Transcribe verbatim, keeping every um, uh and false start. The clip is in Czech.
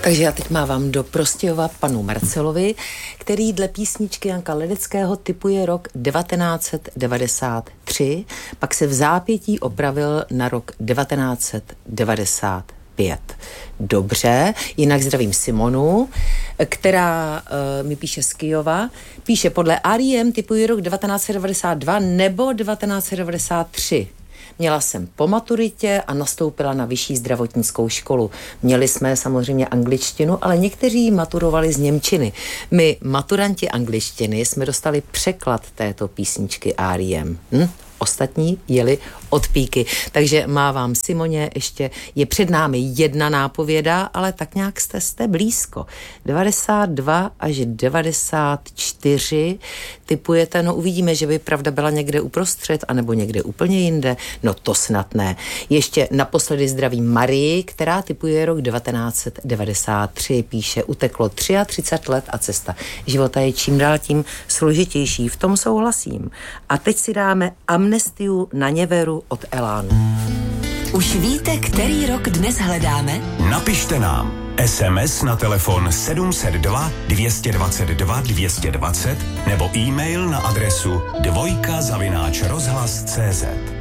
Takže já teď mávám do Prostějova panu Marcelovi, který dle písničky Janka Ledeckého tipuje rok devatenáct set devadesát tři, pak se v zápětí opravil na rok devatenáct set devadesát pět. Dobře, jinak zdravím Simonu, která uh, mi píše z Kyjova. Píše, podle R E M tipuje rok devatenáct set devadesát dva nebo devatenáct set devadesát tři. Měla jsem po maturitě a nastoupila na vyšší zdravotnickou školu. Měli jsme samozřejmě angličtinu, ale někteří maturovali z němčiny. My, maturanti angličtiny, jsme dostali překlad této písničky R E M. Hm? Ostatní jeli od píky. Takže mávám Simoně, ještě je před námi jedna nápověda, ale tak nějak jste, jste blízko. devadesát dva až devadesát čtyři tipujete, no uvidíme, že by pravda byla někde uprostřed, anebo někde úplně jinde. No to snad ne. Ještě naposledy zdravím Marii, která tipuje rok devatenáct set devadesát tři. Píše, uteklo třicet tři let a cesta života je čím dál tím složitější. V tom souhlasím. A teď si dáme Amnestiu na Něveru od Elánu. Už víte, který rok dnes hledáme? Napište nám es em es na telefon sedm set dva dvě dvacet dva dvě dvacet nebo e-mail na adresu dvojka zavináč rozhlas tečka cé zet.